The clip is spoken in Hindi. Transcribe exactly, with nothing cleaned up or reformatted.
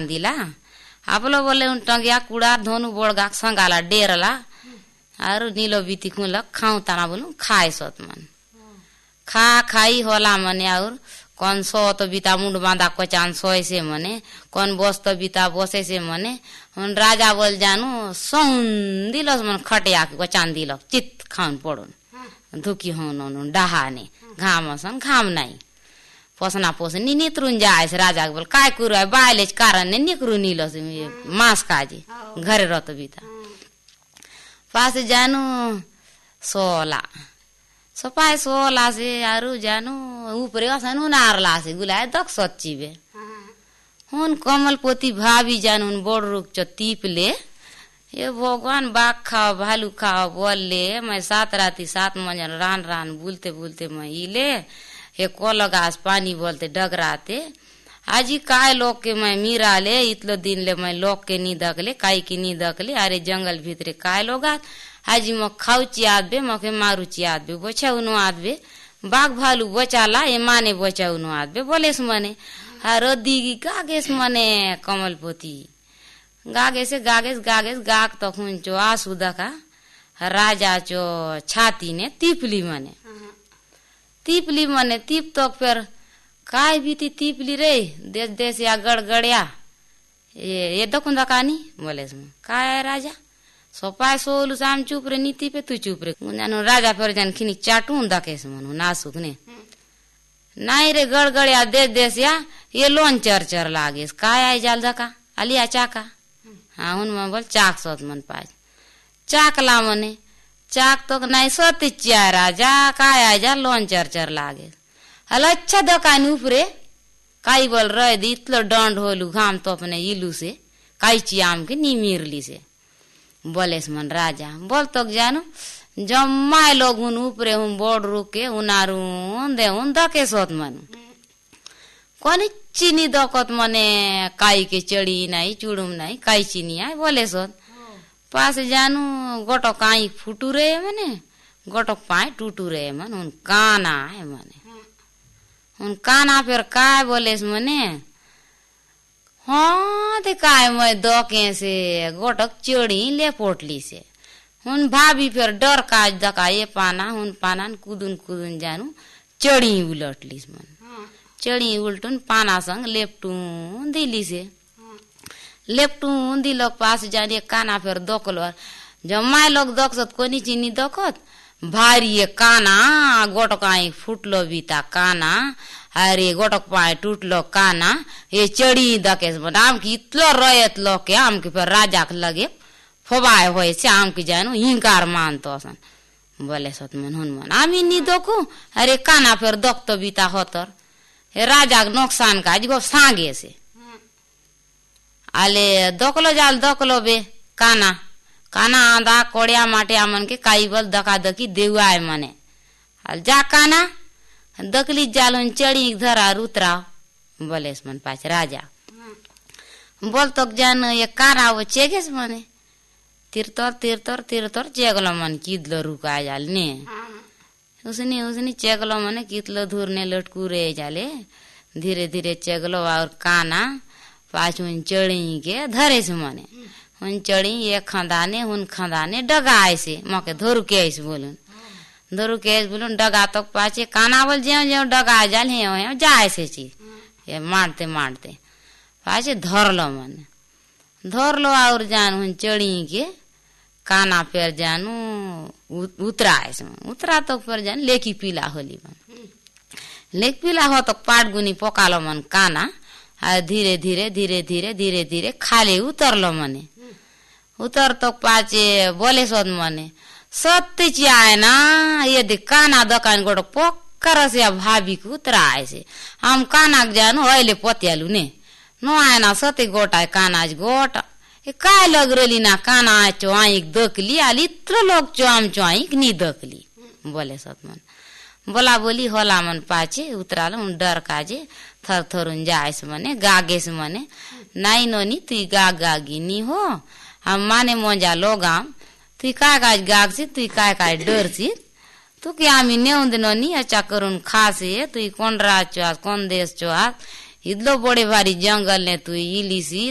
दिला आपलो बोले उन टंगिया कुड़ा धोनु बोड़गा संगाला डेरला आरु नीलो बीती खुला खाऊ तना बोलू खाए सोत मन खा खाई होला मने और कौन सो तो बीता मुंड बांधा कोचान सोए से मने कौन बस तो बीता बसे से मने उन राजा बोल जानू सौन दिलस मन खटिया के कोचान दिलक चित खान पड़न धुकी होन उन डहाने घाम सन घाम नहीं पोसना पोस नी नितरुन जाए से राजा बोल काय कुरु है बायलेज कारण ने निकरु नीलस मांस काजी घरे रत बीता पास जानू सोला सपाय सोला से आरु जानू ऊपरे असनु नारला से गुलाय दक सच्ची बे हुन कमलपोती भाभी जानू बड़ रुक च तीप ले ये भगवान बाग खाओ भालू खाओ बोल ले मैं सात राती सात मंजन रान रान बुलते बुलते मैं इले ये कोलगास पानी बोलते डगराते आजी काय लोग के मैं मीरा ले इतलो दिन ले मैं लोग के नी दकले काय की नी दकले अरे जंगल भीतरे काय लोगा आजी म खाऊची आद बे मके मारूची आद बे बचाउनु आद बे बाघ भालू बचाला ये माने बचाउनु आद बे बोलेस मने हर दीगी गागेस मने कमलपोती गागे से गागेस गागेस गाग तो खुन चो आसू दका राजा चो छाती ने तीपली मने तीपली मने तीप तो फिर काय बीती तीपली रे देश देश या गड़गड़िया ये ये दकुन दकानी बोले काय राजा सोपाय सोलू साम चुप रे नीति पे तू चुप रे जानो राजा फिर जान खिनी चाटून दकेस मनु नासुक ने नाई रे गड़गड़िया देश देश या ये लोन चर चर लागेस काय आई जाल दका अलिया चाका हाँ हुन मन बोल चाक सोत मन पाज चाक ला मने चाक तो नहीं सोती चिया राजा काय आई जा लोन चर चर लागे हल अच्छा दकान ऊपरे काई बोल रहे दी इतलो डंड होलू घाम तो अपने इलू से काई चियाम के नी मिरली से बोलेस मन राजा बोल तो जानू जम्माय लोग उन ऊपरे हम बोर्ड रुके उनारू दे उन दके सोत मनु कोनी चीनी दकत मने काई के चढ़ी नहीं चुड़ुम नहीं काई चीनी आय बोले सोत पास जानू गोटो काई फुटू रे मने गोटो पाए टूटू रे मन उन काना है मने उन काना फिर काय बोलेस मने हाँ ते काय मैं दके से गोटक चढ़ी ले पोटली से उन भाभी फिर डर काज दका ये पाना उन पाना कूदुन कूदुन जानू चढ़ी उलटलीस मन चढ़ी उल्टून पाना संग लेपटून दिली से लेपटून दिलक पास जाने काना फिर दकलो जब माय लोग दकसत कोनी चीनी दकत भारी ये काना गोटक आई फुटलो बीता काना अरे गोटक पाए टूटलो काना ये चढ़ी दकेस बन आम की इतलो रयत लो के आम के फिर राजा के लगे फबाए होए से आम की जानू हिंकार मान तो सन बोले सत मन हुन मन आमी नी दकू अरे काना फिर दक तो बीता होतर हे राजा नुकसान का जी सांगे से आले दकलो जाल दकलो बे काना काना आंदा कोड़िया माटिया मन के काई बल दका दकी देवाय मने आल जा काना दकली जाल चढ़ी धरा उतरा बोले मन पाच राजा बोल तो जान ये काना वो चेगेस मने तीरतर तीरतर तीरतर चेगलो मन किदलो रुका जाल ने उसने उसने चेगलो मने कितलो दूर ने लटकू रे जाले धीरे धीरे चेगलो और काना पाछू चढ़ी के धरे से मने उन चढ़ी ये खंदाने उन खंदाने डगाए से मके धोरु के ऐसे बोलून धोरु के ऐसे बोलून डगा तो पाचे काना बोल ज्यो ज्यो डगा जाल हे हो जाए से चीज ये मारते मारते पाचे धर लो मने धर लो और जान उन चढ़ी के काना पेर जानू उतरा ऐसे उतरा तो पर जान लेकी पीला होली मन लेक पीला हो तो पाट गुनी पोकालो मन काना आ धीरे धीरे धीरे धीरे धीरे धीरे खाले उतरलो मने उतर तो पाचे बोले सोद मने सत्य चियाए ना ये दे काना दकान गोटो पोकर से भाभी को उतरा ऐसे हम काना जानू अहिले पत्यालु ने नो आए ना सत्य गोटा काना आज गोटा ये काय लग रही ना काना चोआईक दकली आली इत्र लोग चोआम चोआईक नी दकली बोले सतमन बोला बोली होला मन पाचे उतराल उन डर काजे थर थरुन जाएस मने गागेस मने नाई नोनी तुई गाग गागी नी हो हम माने मोजा लोगाम तुई काय काय गाग से तुई काय काय डर से तू क्या आमी नेउंद नोनी अच्छा करून खासे तुई कोण राज चोआस कोण देश चोआस इदलो बड़े भारी जंगल ने तुई इलीसी